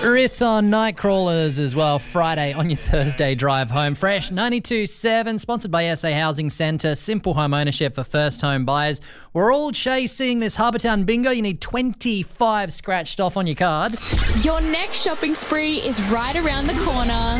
Ritz on Nightcrawlers as well, Friday on your Thursday drive home. Fresh 92.7, sponsored by SA Housing Centre. Simple home ownership for first home buyers. We're all chasing this Harbourtown bingo. You need 25 scratched off on your card. Your next shopping spree is right around the corner.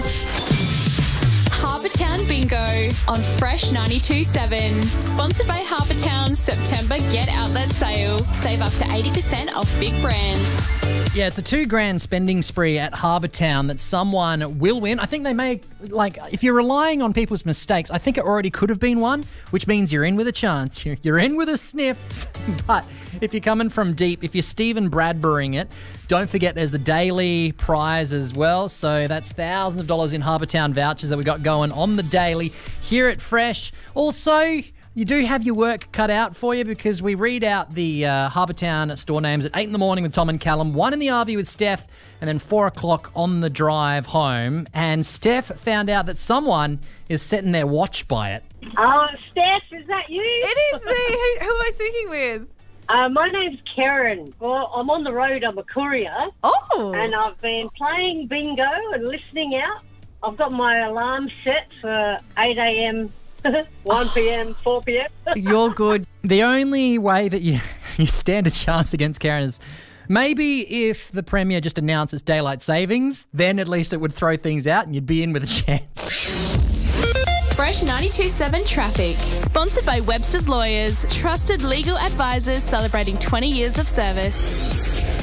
Harbourtown Bingo on Fresh 92.7. Sponsored by Harbourtown's September Get Outlet Sale. Save up to 80% off big brands. Yeah, it's a $2,000 spending spree at Harbourtown that someone will win. I think they may, if you're relying on people's mistakes, I think it already could have been one, which means you're in with a chance. You're in with a sniff. But if you're coming from deep, if you're Stephen Bradburying it, don't forget there's the daily prize as well. So that's thousands of dollars in Harbourtown vouchers that we got going on the daily here at Fresh. Also, you do have your work cut out for you because we read out the Harbourtown store names at 8 in the morning with Tom and Callum, 1 in the RV with Steph, and then 4 o'clock on the drive home. And Steph found out that someone is setting their watch by it. Oh, Steph, is that you? It is me. Who am I speaking with? My name's Karen. Well, I'm on the road. I'm a courier. Oh. And I've been playing bingo and listening out. I've got my alarm set for 8 a.m., 1 p.m., 4 p.m. You're good. The only way that you stand a chance against Karen is maybe if the Premier just announced its daylight savings, then at least it would throw things out and you'd be in with a chance. Fresh 92.7 Traffic. Sponsored by Webster's Lawyers. Trusted legal advisors celebrating 20 years of service.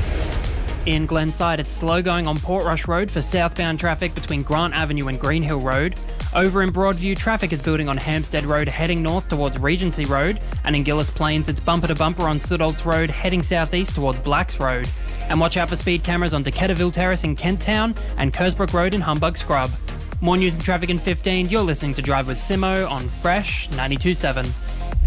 In Glenside, it's slow going on Portrush Road for southbound traffic between Grant Avenue and Greenhill Road. Over in Broadview, traffic is building on Hampstead Road heading north towards Regency Road. And in Gillis Plains, it's bumper to bumper on Sudolt's Road heading southeast towards Blacks Road. And watch out for speed cameras on Decaturville Terrace in Kent Town and Kersbrook Road in Humbug Scrub. More news and traffic in 15. You're listening to Drive with Simo on Fresh 92.7.